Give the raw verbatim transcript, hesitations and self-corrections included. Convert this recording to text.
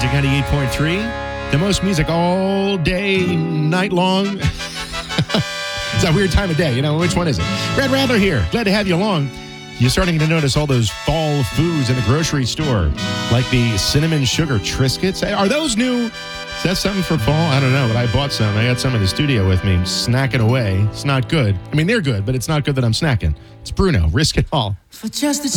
Magic ninety-eight point three. The most music all day, night long. It's a weird time of day, you know, which one is it? Brad Rather here. Glad to have you along. You're starting to notice all those fall foods in the grocery store, like the cinnamon sugar Triscuits. Are those new? Is that something for fall? I don't know, but I bought some. I got some in the studio with me, snacking away. It's not good. I mean, they're good, but it's not good that I'm snacking. It's Bruno. Risk it all. For just a